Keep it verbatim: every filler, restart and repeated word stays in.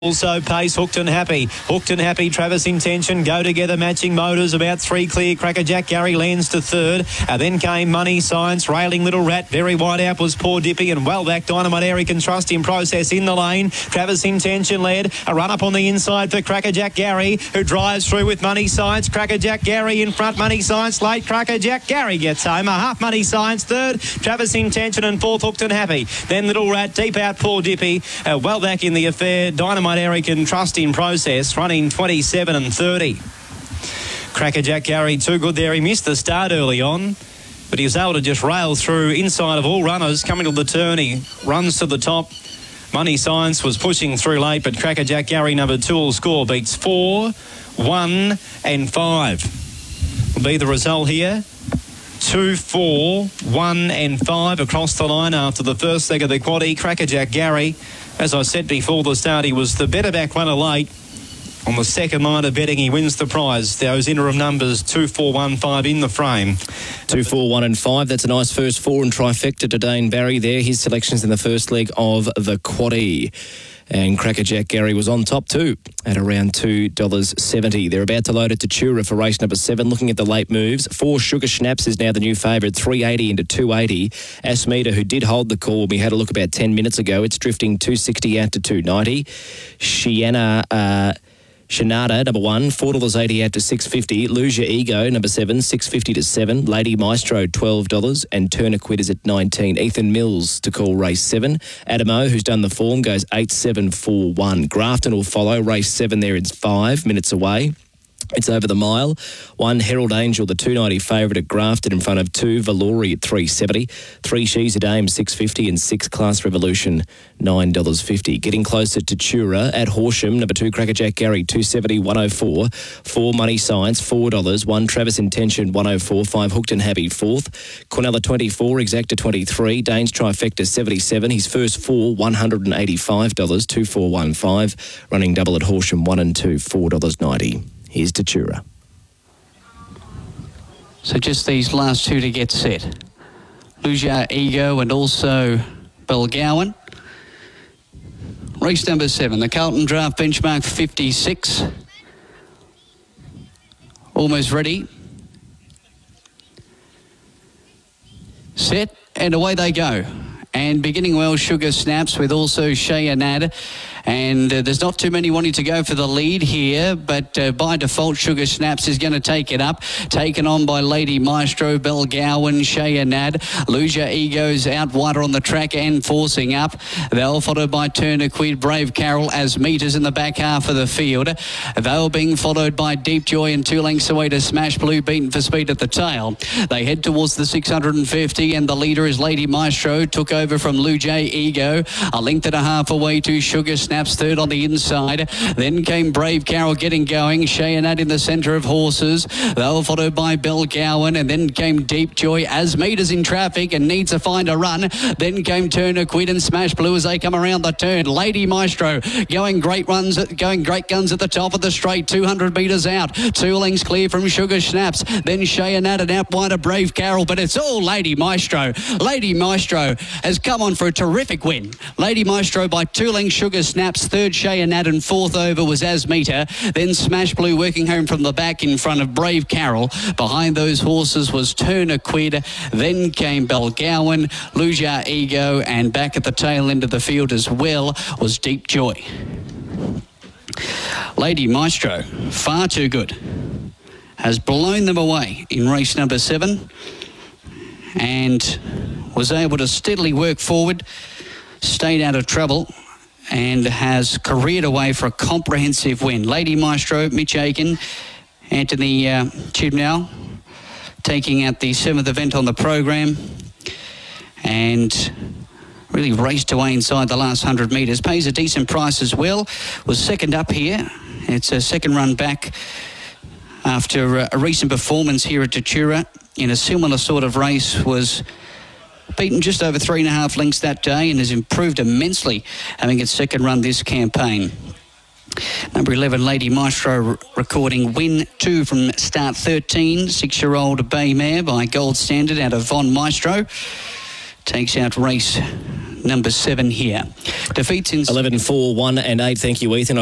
Also pace, Hooked and Happy. Hooked and Happy, Travis Intention, Go Together, Matching Motors, about three clear. Crackerjack Gary lands to third. And then came Money Science, Railing Little Rat, Very Wide Out was Poor Dippy, and well back Dynamite Eric and Trust in Process in the lane. Travis Intention led. A run up on the inside for Crackerjack Gary, who drives through with Money Science. Crackerjack Gary in front, Money Science late. Crackerjack Gary gets home. A half Money Science third. Travis Intention and fourth, Hooked and Happy. Then Little Rat, deep out Poor Dippy. Uh, well back in the affair, Dynamite Eric and Trust in Process, running twenty-seven and thirty. Crackerjack Gary, too good there. He missed the start early on, but he was able to just rail through inside of all runners. Coming to the turn, he runs to the top. Money Science was pushing through late, but Crackerjack Gary, number two, will score. Beats four, one and five. Will be the result here. Two, four, one and five across the line after the first leg of the quaddie. Crackerjack Gary, as I said before the start, he was the better back runner late. On the second line of betting, he wins the prize. Those interim numbers, two, four, one, five in the frame. Two, four, one and five. That's a nice first four and trifecta to Dane Barry there. His selections in the first leg of the quaddie. And Crackerjack Gary was on top too at around two dollars seventy. They're about to load it to Tura for race number seven. Looking at the late moves, four Sugar Schnapps is now the new favourite, three eighty into two eighty. Asmita, who did hold the call, we had a look about ten minutes ago. It's drifting two sixty out to two ninety. Shiana... Uh, Shanada, number one, four dollars eighty out to six fifty. Lose Your Ego, number seven, six fifty to seven. Lady Maestro, twelve dollars. And Tourniquet is at nineteen. Ethan Mills to call race seven. Adamo, who's done the form, goes eight seven four one. Grafton will follow. Race seven there, it's five minutes away. It's over the mile. One, Herald Angel, the two ninety favourite at Grafton in front of two, Valori at three seventy. Three, She's a Dame, six fifty. And six, Class Revolution, nine dollars fifty. Getting closer to Tura at Horsham, number two, Crackerjack Gary, two seventy, one oh four. Four, Money Science, four dollars. One, Travis Intention, one oh four. Five, Hooked and Happy, fourth. Cornella, twenty-four. Exacta, twenty-three. Dane's Trifecta, seventy-seven. His first four, one hundred eighty-five dollars. Two, four, one, five. Running double at Horsham, one and two, four dollars ninety. Here's to Tura. So just these last two to get set. Lose Your Ego and also Belgowan. Race number seven, the Carlton Draft benchmark fifty-six. Almost ready. Set, and away they go. And beginning well, Sugar Snaps with also Cheyenne. And uh, there's not too many wanting to go for the lead here, but uh, by default, Sugar Snaps is going to take it up. Taken on by Lady Maestro, Belgowan, Cheyenne. Lose Your Ego's out wider on the track and forcing up. They'll followed by Tourniquet, Brave Carol as meters in the back half of the field. They'll being followed by Deep Joy and two lengths away to Smash Blue, beaten for speed at the tail. They head towards the six hundred fifty, and the leader is Lady Maestro. Took over from Lose Your Ego. A length and a half away to Sugar Snaps. Snaps third on the inside. Then came Brave Carol getting going. Cheyenne in the centre of horses. They were followed by Belgowan, and then came Deep Joy as meters in traffic and needs to find a run. Then came Tourniquet and Smash Blue as they come around the turn. Lady Maestro going great runs, at, going great guns at the top of the straight. two hundred metres out. Two lengths clear from Sugar Snaps. Then Cheyenne and out wide of Brave Carol, but it's all Lady Maestro. Lady Maestro has come on for a terrific win. Lady Maestro by two lengths, Sugar Snaps. Third, Cheyenne, and fourth over was Asmita. Then Smash Blue working home from the back in front of Brave Carol. Behind those horses was Tourniquet. Then came Belgowan, Lose Your Ego, and back at the tail end of the field as well was Deep Joy. Lady Maestro, far too good, has blown them away in race number seven and was able to steadily work forward, stayed out of trouble, and has careered away for a comprehensive win. Lady Maestro, Mitch Aiken, Anthony uh, Chibnall, taking out the seventh event on the program, and really raced away inside the last one hundred metres. Pays a decent price as well. Was second up here. It's a second run back after uh, a recent performance here at Tatura in a similar sort of race. Was beaten just over three and a half lengths that day and has improved immensely having its second run this campaign. Number eleven, Lady Maestro, recording win two from start thirteen. Six-year-old bay mare by Gold Standard out of Von Maestro. Takes out race number seven here. Defeats in eleven, four, one and eight. Thank you, Ethan.